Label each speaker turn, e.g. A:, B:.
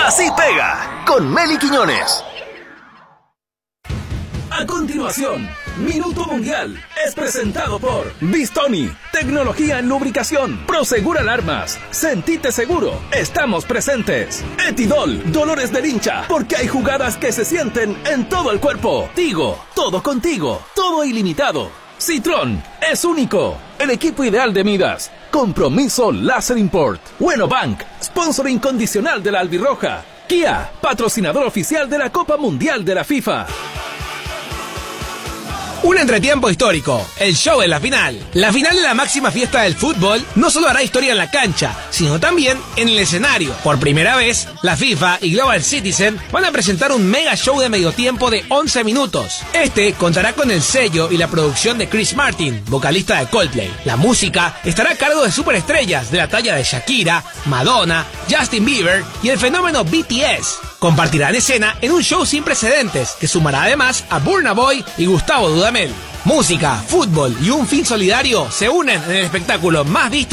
A: Así pega, con Meli Quiñones.
B: A continuación, Minuto Mundial es presentado por Bistoni, tecnología en lubricación, Prosegur Alarmas, sentite seguro, estamos presentes. Etidol, dolores del hincha, porque hay jugadas que se sienten en todo el cuerpo. Tigo, todo contigo, todo ilimitado. Citrón, es único, el equipo ideal de Midas. Compromiso Láser Import. Bueno Bank, sponsor incondicional de la albirroja. Kia, patrocinador oficial de la Copa Mundial de la FIFA.
C: Un entretiempo histórico, el show en la final. La final de la máxima fiesta del fútbol no solo hará historia en la cancha, sino también en el escenario. Por primera vez, la FIFA y Global Citizen van a presentar un mega show de medio tiempo de 11 minutos. Este contará con el sello y la producción de Chris Martin, vocalista de Coldplay. La música estará a cargo de superestrellas de la talla de Shakira, Madonna, Justin Bieber y el fenómeno BTS. Compartirán escena en un show sin precedentes que sumará además a Burna Boy y Gustavo Dudamel. Música, fútbol y un fin solidario se unen en el espectáculo más visto